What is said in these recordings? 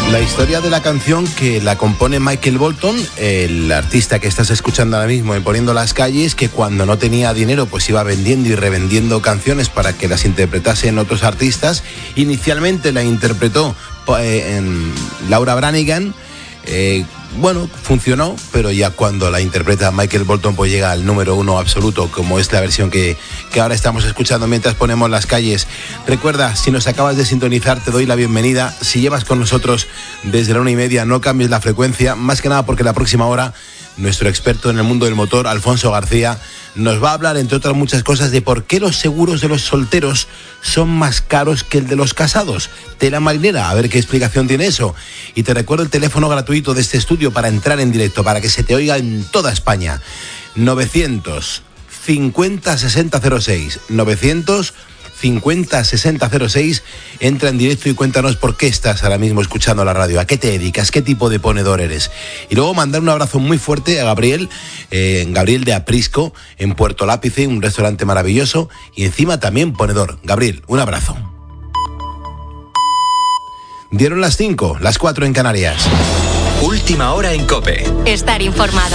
La historia de la canción que la compone Michael Bolton, el artista que estás escuchando ahora mismo en Poniendo las Calles, que cuando no tenía dinero pues iba vendiendo y revendiendo canciones para que las interpretasen otros artistas. Inicialmente la interpretó Laura Branigan. Funcionó, pero ya cuando la interpreta Michael Bolton pues llega al número 1 absoluto, como es la versión que ahora estamos escuchando mientras ponemos Las Calles. Recuerda, si nos acabas de sintonizar, te doy la bienvenida. Si llevas con nosotros desde la 1:30, no cambies la frecuencia, más que nada porque la próxima hora nuestro experto en el mundo del motor, Alfonso García, nos va a hablar, entre otras muchas cosas, de por qué los seguros de los solteros son más caros que el de los casados. Tela marinera, a ver qué explicación tiene eso. Y te recuerdo el teléfono gratuito de este estudio para entrar en directo, para que se te oiga en toda España. 950-6006. 950-6006. Entra en directo y cuéntanos por qué estás ahora mismo escuchando la radio, a qué te dedicas, qué tipo de ponedor eres. Y luego mandar un abrazo muy fuerte a Gabriel de Aprisco, en Puerto Lápice, un restaurante maravilloso, y encima también ponedor. Gabriel, un abrazo. Dieron las 5, las 4 en Canarias. Última hora en COPE. Estar informado.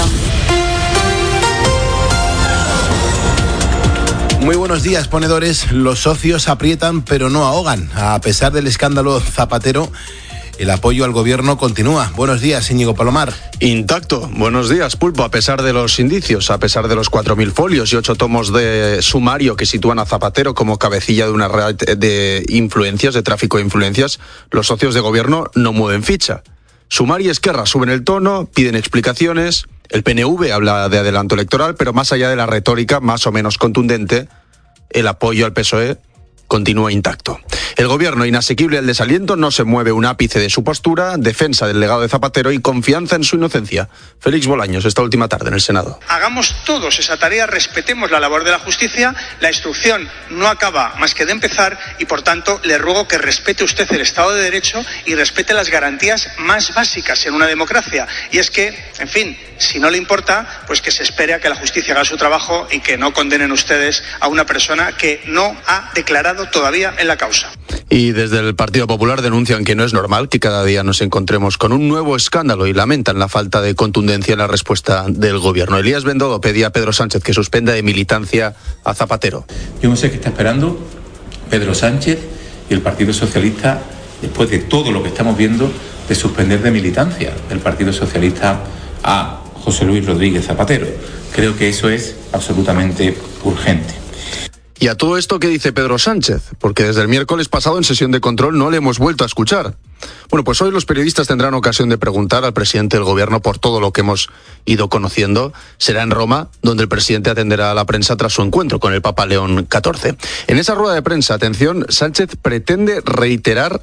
Muy buenos días, ponedores. Los socios aprietan pero no ahogan. A pesar del escándalo Zapatero, el apoyo al gobierno continúa. Buenos días, Íñigo Palomar. Intacto. Buenos días, Pulpo. A pesar de los indicios, a pesar de los 4.000 folios y 8 tomos de sumario que sitúan a Zapatero como cabecilla de una red de influencias, de tráfico de influencias, los socios de gobierno no mueven ficha. Sumar y Esquerra suben el tono, piden explicaciones. El PNV habla de adelanto electoral, pero más allá de la retórica más o menos contundente, el apoyo al PSOE continúa intacto. El gobierno, inasequible al desaliento, no se mueve un ápice de su postura, defensa del legado de Zapatero y confianza en su inocencia. Félix Bolaños, esta última tarde en el Senado. Hagamos todos esa tarea, respetemos la labor de la justicia, la instrucción no acaba más que de empezar y, por tanto, le ruego que respete usted el Estado de Derecho y respete las garantías más básicas en una democracia. Y es que, en fin, si no le importa, pues que se espere a que la justicia haga su trabajo y que no condenen ustedes a una persona que no ha declarado todavía en la causa. Y desde el Partido Popular denuncian que no es normal que cada día nos encontremos con un nuevo escándalo y lamentan la falta de contundencia en la respuesta del gobierno. Elías Bendodo pedía a Pedro Sánchez que suspenda de militancia a Zapatero. Yo no sé qué está esperando Pedro Sánchez y el Partido Socialista después de todo lo que estamos viendo de suspender de militancia del Partido Socialista a José Luis Rodríguez Zapatero. Creo que eso es absolutamente urgente. Y a todo esto, ¿qué dice Pedro Sánchez? Porque desde el miércoles pasado en sesión de control no le hemos vuelto a escuchar. Bueno, pues hoy los periodistas tendrán ocasión de preguntar al presidente del gobierno por todo lo que hemos ido conociendo. Será en Roma, donde el presidente atenderá a la prensa tras su encuentro con el Papa León XIV. En esa rueda de prensa, atención, Sánchez pretende retirar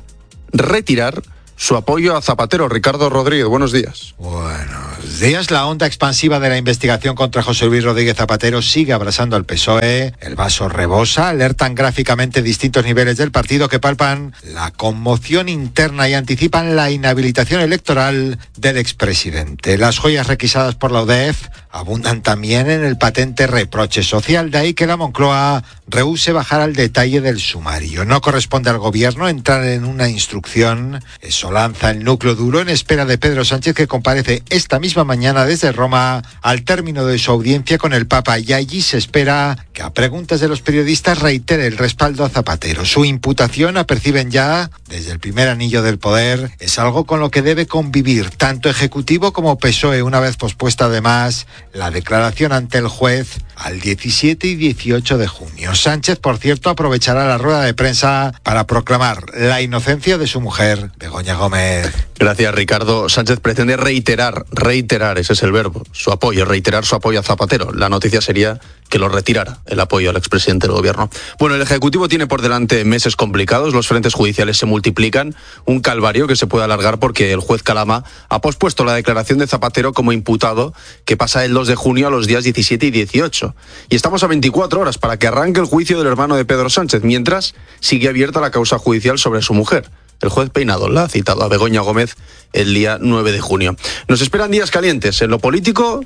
su apoyo a Zapatero. Ricardo Rodríguez, buenos días. Buenos días. La onda expansiva de la investigación contra José Luis Rodríguez Zapatero sigue abrazando al PSOE. El vaso rebosa. Alertan gráficamente distintos niveles del partido que palpan la conmoción interna y anticipan la inhabilitación electoral del expresidente. Las joyas requisadas por la UDEF abundan también en el patente reproche social. De ahí que la Moncloa rehúse bajar al detalle del sumario. No corresponde al gobierno entrar en una instrucción. Eso lanza el núcleo duro en espera de Pedro Sánchez, que comparece esta misma mañana desde Roma al término de su audiencia con el Papa, y allí se espera que a preguntas de los periodistas reitere el respaldo a Zapatero. Su imputación, aperciben ya desde el primer anillo del poder, es algo con lo que debe convivir tanto Ejecutivo como PSOE, una vez pospuesta además la declaración ante el juez al 17 y 18 de junio. Sánchez, por cierto, aprovechará la rueda de prensa para proclamar la inocencia de su mujer, Begoña Gómez. Gracias, Ricardo. Sánchez pretende reiterar, ese es el verbo, reiterar su apoyo a Zapatero. La noticia sería que lo retirara, el apoyo al expresidente del gobierno. Bueno, el Ejecutivo tiene por delante meses complicados, los frentes judiciales se multiplican, un calvario que se puede alargar porque el juez Calama ha pospuesto la declaración de Zapatero como imputado, que pasa el 2 de junio a los días 17 y 18. Y estamos a 24 horas para que arranque el juicio del hermano de Pedro Sánchez, mientras sigue abierta la causa judicial sobre su mujer. El juez Peinado la ha citado a Begoña Gómez el día 9 de junio. Nos esperan días calientes en lo político,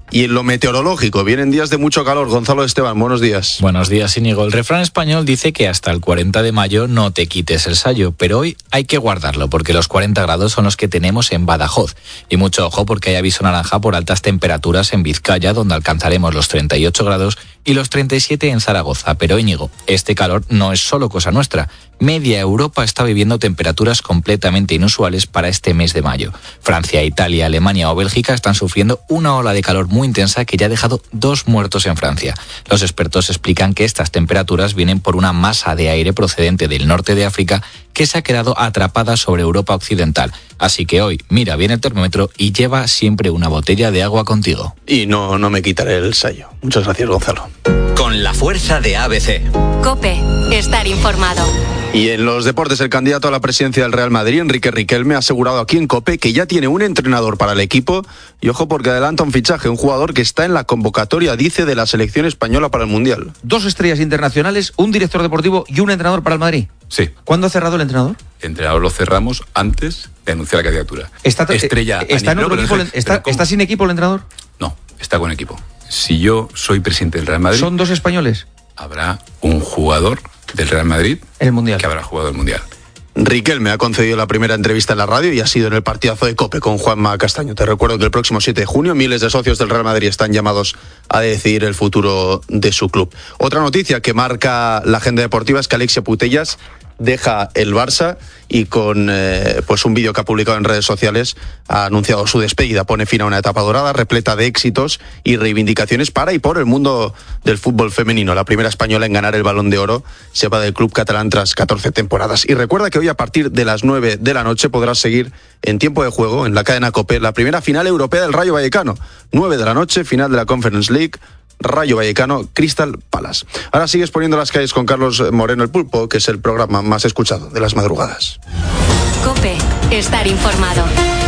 Y en lo meteorológico, vienen días de mucho calor. Gonzalo Esteban, buenos días. Buenos días, Íñigo. El refrán español dice que hasta el 40 de mayo no te quites el sayo, pero hoy hay que guardarlo porque los 40 grados son los que tenemos en Badajoz. Y mucho ojo porque hay aviso naranja por altas temperaturas en Vizcaya, donde alcanzaremos los 38 grados y los 37 en Zaragoza. Pero, Íñigo, este calor no es solo cosa nuestra. Media Europa está viviendo temperaturas completamente inusuales para este mes de mayo. Francia, Italia, Alemania o Bélgica están sufriendo una ola de calor muy intensa que ya ha dejado 2 muertos en Francia. Los expertos explican que estas temperaturas vienen por una masa de aire procedente del norte de África que se ha quedado atrapada sobre Europa occidental. Así que hoy mira bien el termómetro y lleva siempre una botella de agua contigo. Y no me quitaré el sayo. Muchas gracias, Gonzalo. Con la fuerza de ABC. COPE, estar informado. Y en los deportes, el candidato a la presidencia del Real Madrid, Enrique Riquelme, ha asegurado aquí en COPE que ya tiene un entrenador para el equipo. Y ojo porque adelanta un fichaje, un jugador que está en la convocatoria, dice, de la selección española para el Mundial. 2 estrellas internacionales, un director deportivo y un entrenador para el Madrid. Sí. ¿Cuándo ha cerrado el entrenador? El entrenador lo cerramos antes de anunciar la candidatura. ¿Está en otro equipo? ¿Está sin equipo el entrenador? No, está con equipo. Si yo soy presidente del Real Madrid... ¿Son 2 españoles? Habrá un jugador del Real Madrid el Mundial. Que habrá jugado el Mundial. Riquelme ha concedido la primera entrevista en la radio y ha sido en el partidazo de COPE con Juanma Castaño. Te recuerdo que el próximo 7 de junio miles de socios del Real Madrid están llamados a decidir el futuro de su club. Otra noticia que marca la agenda deportiva es que Alexia Putellas deja el Barça y con pues un vídeo que ha publicado en redes sociales ha anunciado su despedida. Pone fin a una etapa dorada repleta de éxitos y reivindicaciones para y por el mundo del fútbol femenino. La primera española en ganar el Balón de Oro se va del club catalán tras 14 temporadas. Y recuerda que hoy a partir de las 9 de la noche podrás seguir en tiempo de juego en la cadena COPE la primera final europea del Rayo Vallecano. 9 de la noche, final de la Conference League, Rayo Vallecano, Crystal Palace. Ahora sigues poniendo las calles con Carlos Moreno el Pulpo, que es el programa más escuchado de las madrugadas. COPE, estar informado.